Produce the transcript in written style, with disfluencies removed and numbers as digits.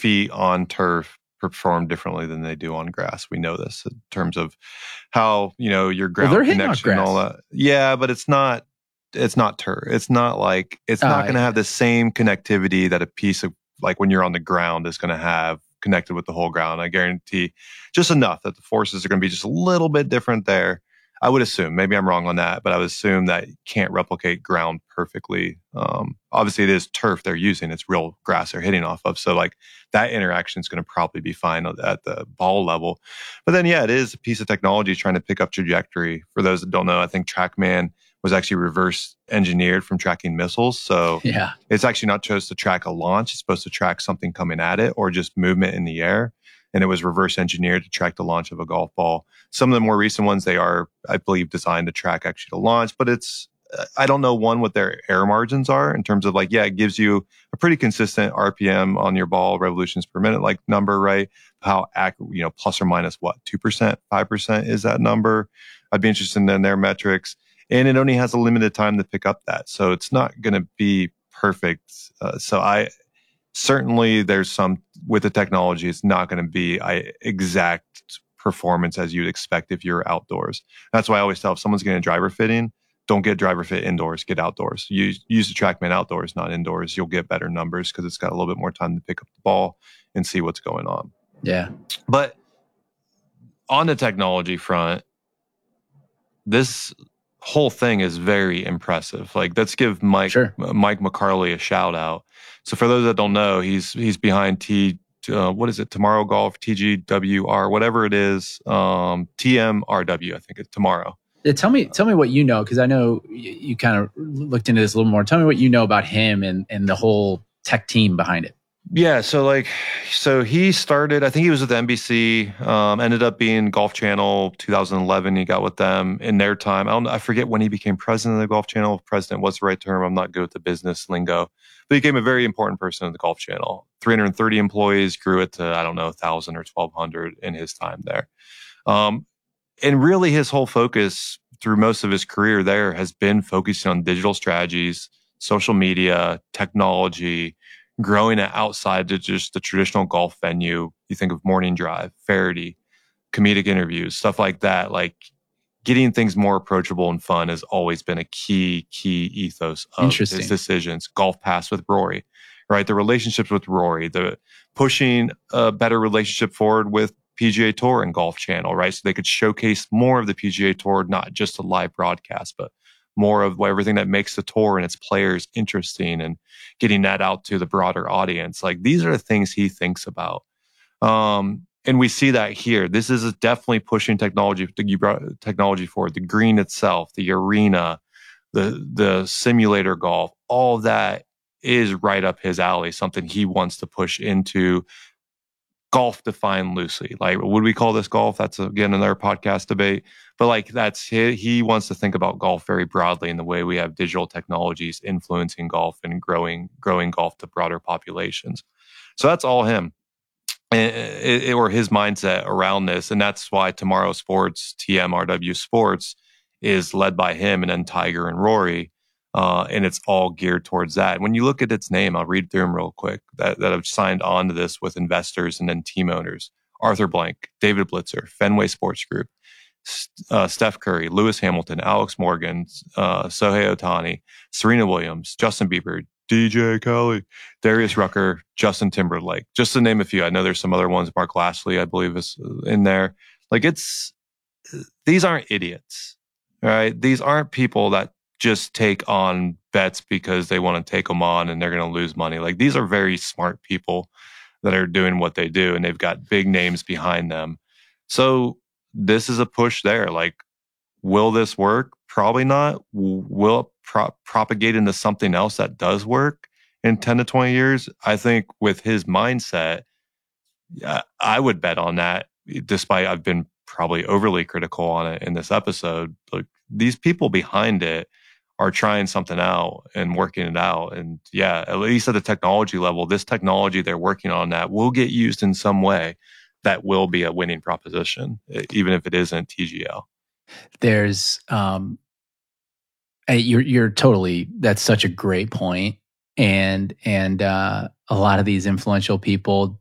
feet on turf perform differently than they do on grass. We know this in terms of how, your ground connection and all that. Yeah, but it's not turf. It's not like, it's not going to have the same connectivity that a piece of, like when you're on the ground, is going to have connected with the whole ground. I guarantee just enough that the forces are going to be just a little bit different there. I would assume, maybe I'm wrong on that, but I would assume that you can't replicate ground perfectly. Obviously, it is turf they're using. It's real grass they're hitting off of. So like that interaction is going to probably be fine at the ball level. But then, yeah, it is a piece of technology trying to pick up trajectory. For those that don't know, I think TrackMan was actually reverse engineered from tracking missiles. So it's actually not supposed to track a launch. It's supposed to track something coming at it or just movement in the air. And it was reverse engineered to track the launch of a golf ball. Some of the more recent ones, they are, I believe, designed to track actually the launch, but it's, I don't know, what their error margins are in terms of like, it gives you a pretty consistent RPM on your ball, revolutions per minute, like number, right? How accurate, plus or minus what, 2%, 5% is that number? I'd be interested in their metrics. And it only has a limited time to pick up that. So it's not going to be perfect. Certainly there's some with the technology, it's not going to be exact performance as you'd expect if you're outdoors. That's why I always tell if someone's getting a driver fitting, don't get driver fit indoors, get outdoors. Use the TrackMan outdoors, not indoors. You'll get better numbers because it's got a little bit more time to pick up the ball and see what's going on. Yeah. But on the technology front, this whole thing is very impressive. Like, let's give Mike McCarley a shout out. So for those that don't know, he's behind what is it? Tomorrow Golf, TGWR, whatever it is. TMRW, I think it's tomorrow. Yeah, tell me what you know, because I know you kind of looked into this a little more. Tell me what you know about him and the whole tech team behind it. Yeah, so he started, I think he was with NBC, ended up being Golf Channel 2011. He got with them in their time. I forget when he became president of the Golf Channel. President, what's the right term? I'm not good with the business lingo. But he became a very important person in the Golf Channel. 330 employees, grew it to, 1,000 or 1,200 in his time there. And really his whole focus through most of his career there has been focusing on digital strategies, social media, technology, growing it outside to just the traditional golf venue. You think of Morning Drive, Faraday, comedic interviews, stuff like that. Like getting things more approachable and fun has always been a key ethos of his decisions. Golf Pass with Rory, right? The relationships with Rory, the pushing a better relationship forward with PGA Tour and Golf Channel, right? So they could showcase more of the PGA Tour, not just a live broadcast, but more of everything that makes the tour and its players interesting and getting that out to the broader audience. Like these are the things he thinks about. And we see that here. This is definitely pushing technology forward. The green itself, the arena, the simulator golf, all of that is right up his alley, something he wants to push into golf defined loosely. Like, would we call this golf? That's again another podcast debate. But like he wants to think about golf very broadly in the way we have digital technologies influencing golf and growing golf to broader populations. So that's all him or his mindset around this. And that's why Tomorrow Sports, TMRW Sports, is led by him and then Tiger and Rory. And it's all geared towards that. When you look at its name, I'll read through them real quick that have signed on to this with investors and then team owners. Arthur Blank, David Blitzer, Fenway Sports Group, Steph Curry, Lewis Hamilton, Alex Morgan, Shohei Ohtani, Serena Williams, Justin Bieber, DJ Khaled, Darius Rucker, Justin Timberlake, just to name a few. I know there's some other ones. Mark Lashley, I believe, is in there. Like these aren't idiots, right? These aren't people that just take on bets because they want to take them on and they're going to lose money. Like these are very smart people that are doing what they do and they've got big names behind them. So this is a push there. Like, will this work? Probably not. Will it propagate into something else that does work in 10 to 20 years? I think with his mindset, I would bet on that, despite I've been probably overly critical on it in this episode. Like, these people behind it are trying something out and working it out. And yeah, at least at the technology level, this technology they're working on that will get used in some way that will be a winning proposition, even if it isn't TGL. There's, you're totally, that's such a great point. And a lot of these influential people